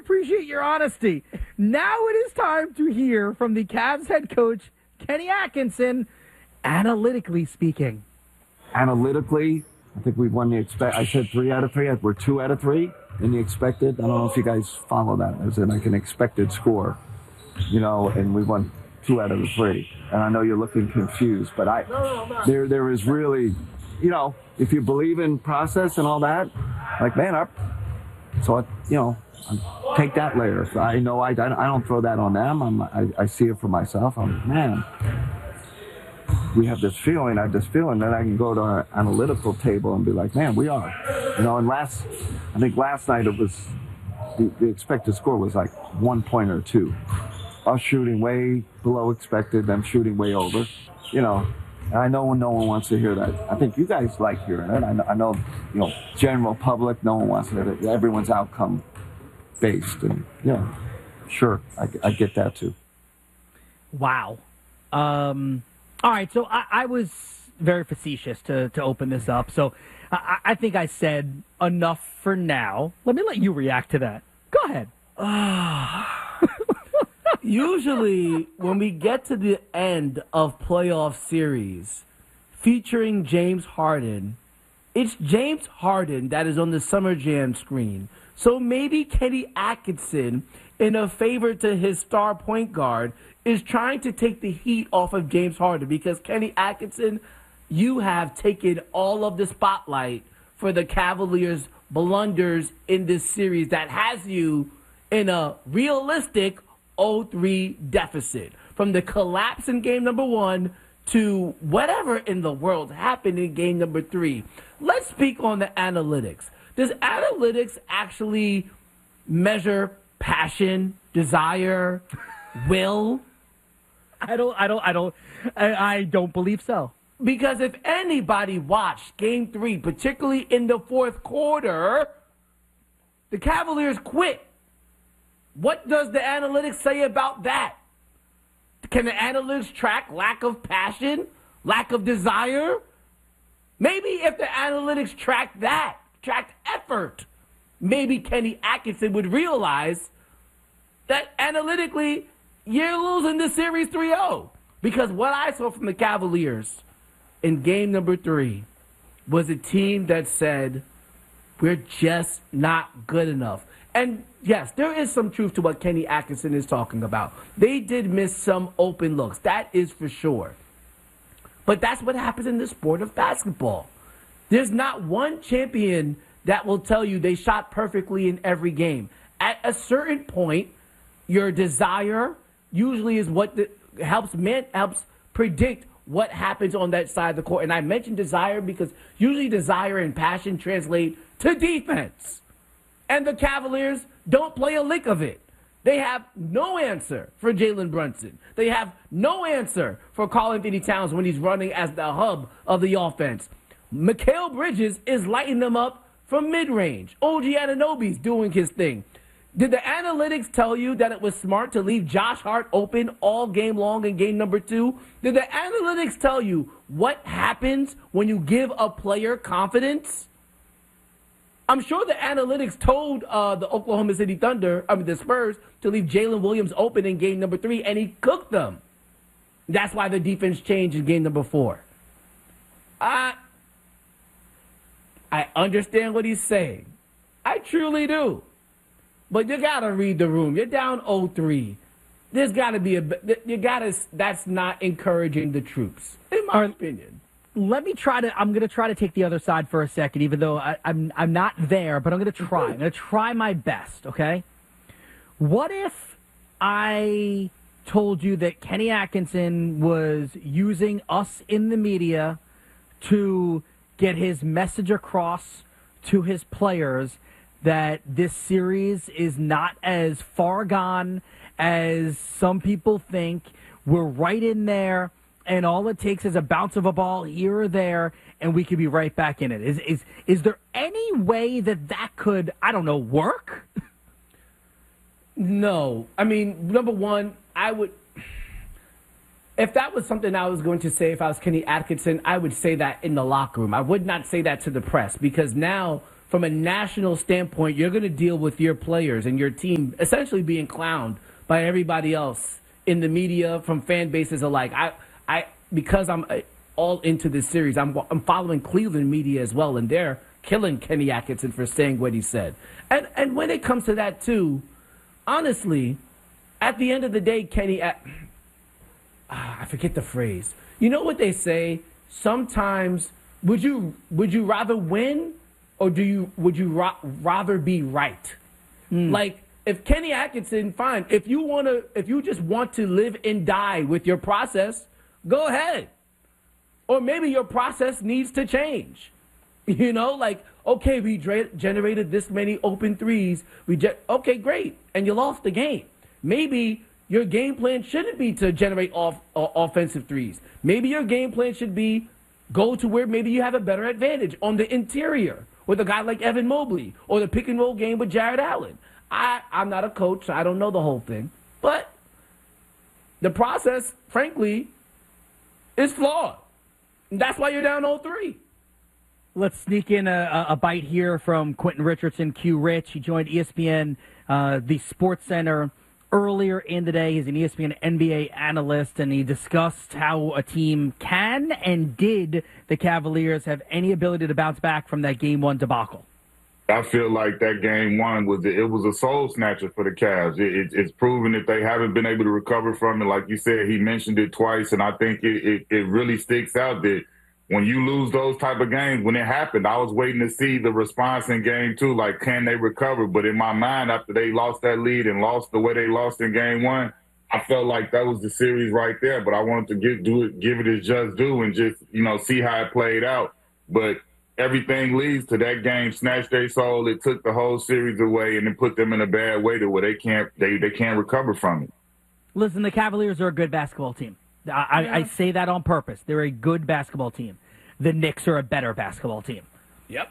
appreciate your honesty. Now it is time to hear from the Cavs head coach, Kenny Atkinson, analytically speaking. Analytically, I think we've won I said 3 out of 3. We're 2 out of 3 in the expected. I don't know if you guys follow that. As in like an expected score, and we won 2 out of the 3. And I know you're looking confused, but there is really, if you believe in process and all that, like, man, take that layer. I know I don't throw that on them. I see it for myself. We have this feeling, then I can go to our analytical table and be like, man, we are. And I think last night it was, the expected score was like 1 point or 2. Us shooting way below expected, them shooting way over. I know no one wants to hear that. I think you guys like hearing it. I know, general public, no one wants to hear it. Everyone's outcome based. And, sure, I get that too. Wow. All right, so I was very facetious to open this up. So I think I said enough for now. Let me let you react to that. Go ahead. Usually, when we get to the end of playoff series featuring James Harden, it's James Harden that is on the Summer Jam screen. So maybe Kenny Atkinson, in a favor to his star point guard, is trying to take the heat off of James Harden, because Kenny Atkinson, you have taken all of the spotlight for the Cavaliers' blunders in this series that has you in a realistic 0-3 deficit. From the collapse in game number 1 to whatever in the world happened in game number 3. Let's speak on the analytics. Does analytics actually measure passion, desire, will? I don't believe so. Because if anybody watched game 3, particularly in the fourth quarter, the Cavaliers quit. What does the analytics say about that? Can the analytics track lack of passion, lack of desire? Maybe if the analytics tracked effort, maybe Kenny Atkinson would realize that analytically you're losing the series 3-0. Because what I saw from the Cavaliers in game number 3 was a team that said, we're just not good enough. And yes, there is some truth to what Kenny Atkinson is talking about. They did miss some open looks. That is for sure. But that's what happens in the sport of basketball. There's not one champion that will tell you they shot perfectly in every game. At a certain point, your desire usually is what helps predict what happens on that side of the court. And I mentioned desire because usually desire and passion translate to defense. And the Cavaliers don't play a lick of it. They have no answer for Jalen Brunson. They have no answer for Karl-Anthony Towns when he's running as the hub of the offense. Mikal Bridges is lighting them up from mid-range. OG Anunoby's doing his thing. Did the analytics tell you that it was smart to leave Josh Hart open all game long in game number 2? Did the analytics tell you what happens when you give a player confidence? I'm sure the analytics told the Oklahoma City Thunder, the Spurs, to leave Jalen Williams open in game number 3, and he cooked them. That's why the defense changed in game number 4. I understand what he's saying. I truly do. But you got to read the room. You're down 0-3. There's got to be that's not encouraging the troops, in my opinion. I'm going to try to take the other side for a second, even though I'm not there, but I'm going to try. I'm going to try my best, okay? What if I told you that Kenny Atkinson was using us in the media to get his message across to his players that this series is not as far gone as some people think? We're right in there, and all it takes is a bounce of a ball here or there, and we could be right back in it. Is there any way that could, I don't know, work? No. I mean, number one, if that was something I was going to say if I was Kenny Atkinson, I would say that in the locker room. I would not say that to the press, because now from a national standpoint, you're going to deal with your players and your team essentially being clowned by everybody else in the media, from fan bases alike. Because I'm all into this series, I'm following Cleveland media as well, and they're killing Kenny Atkinson for saying what he said. And when it comes to that too, honestly, at the end of the day, Kenny, I forget the phrase. You know what they say? Sometimes, would you rather win, or would you rather be right? Like, if Kenny Atkinson, fine. If you just want to live and die with your process, go ahead. Or maybe your process needs to change. You know, like, okay, we generated this many open threes. Okay, great. And you lost the game. Maybe your game plan shouldn't be to generate offensive threes. Maybe your game plan should be go to where maybe you have a better advantage on the interior with a guy like Evan Mobley, or the pick and roll game with Jared Allen. I'm not a coach, so I don't know the whole thing. But the process, frankly, is flawed. And that's why you're down 0-3. Let's sneak in a bite here from Quentin Richardson, Q Rich. He joined ESPN, the Sports Center, earlier in the day. He's an ESPN NBA analyst, and he discussed how a team can and did the Cavaliers have any ability to bounce back from that Game 1 debacle. I feel like that Game 1 was a soul snatcher for the Cavs. It's proven that they haven't been able to recover from it. Like you said, he mentioned it twice, and I think it really sticks out that when you lose those type of games, when it happened, I was waiting to see the response in Game 2, like, can they recover? But in my mind, after they lost that lead and lost the way they lost in Game 1, I felt like that was the series right there. But I wanted to give it its just due and just, see how it played out. But everything leads to that game snatched their soul. It took the whole series away and then put them in a bad way to where they can't recover from it. Listen, the Cavaliers are a good basketball team. I say that on purpose. They're a good basketball team. The Knicks are a better basketball team. Yep.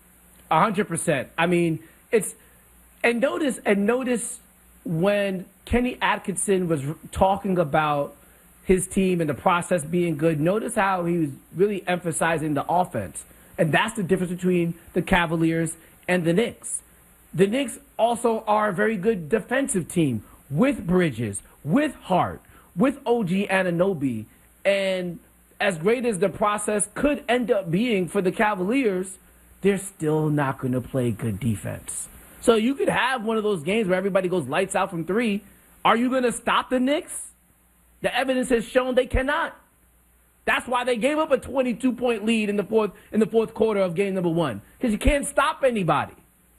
100%. I mean, and notice when Kenny Atkinson was talking about his team and the process being good, notice how he was really emphasizing the offense. And that's the difference between the Cavaliers and the Knicks. The Knicks also are a very good defensive team with Bridges, with Hart, with OG Anunoby. And as great as the process could end up being for the Cavaliers, they're still not going to play good defense. So you could have one of those games where everybody goes lights out from three. Are you going to stop the Knicks? The evidence has shown they cannot. That's why they gave up a 22-point lead in the fourth quarter of game number 1, because you can't stop anybody.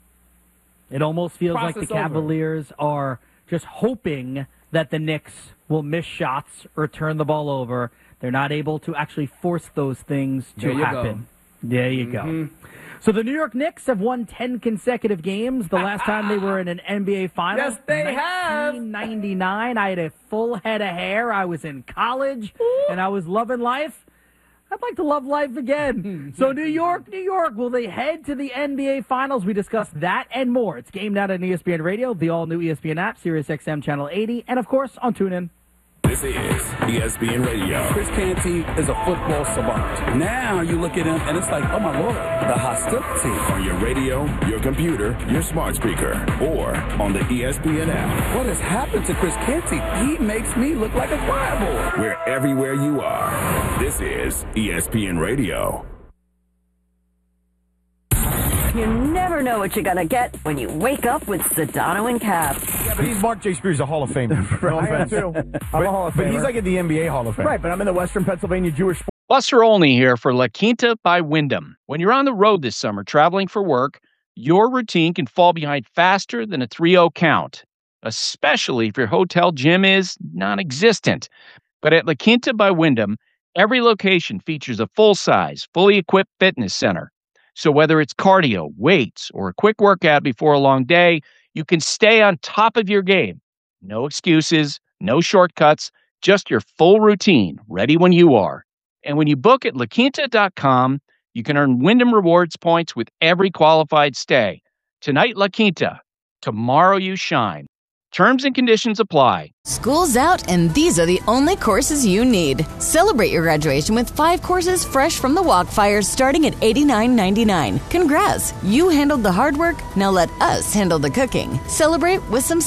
It almost feels like the Cavaliers are just hoping that the Knicks will miss shots or turn the ball over. They're not able to actually force those things to happen. There you go. So the New York Knicks have won 10 consecutive games. The last time they were in an NBA Finals, yes, they have. 1999. I had a full head of hair. I was in college, and I was loving life. I'd like to love life again. So New York, will they head to the NBA Finals? We discussed that and more. It's Game Night on ESPN Radio, the all-new ESPN app, SiriusXM Channel 80, and, of course, on TuneIn. This is ESPN Radio. Chris Canty is a football savant. Now you look at him, and it's like, oh, my Lord, the hostility. On your radio, your computer, your smart speaker, or on the ESPN app. What has happened to Chris Canty? He makes me look like a choir boy. We're everywhere you are. This is ESPN Radio. You never know what you're going to get when you wake up with Sedano and Cap. Yeah, but Mark J. Spears is a Hall of Famer. No offense. I'm a Hall of Famer. But he's like at the NBA Hall of Fame. Right, but I'm in the Western Pennsylvania Jewish Sports. Buster Olney here for La Quinta by Wyndham. When you're on the road this summer traveling for work, your routine can fall behind faster than a 3-0 count, especially if your hotel gym is non-existent. But at La Quinta by Wyndham, every location features a full-size, fully equipped fitness center. So whether it's cardio, weights, or a quick workout before a long day, you can stay on top of your game. No excuses, no shortcuts, just your full routine, ready when you are. And when you book at LaQuinta.com, you can earn Wyndham Rewards points with every qualified stay. Tonight, La Quinta. Tomorrow, you shine. Terms and conditions apply. School's out, and these are the only courses you need. Celebrate your graduation with 5 courses fresh from the Walkfire starting at $89.99. Congrats! You handled the hard work, now let us handle the cooking. Celebrate with some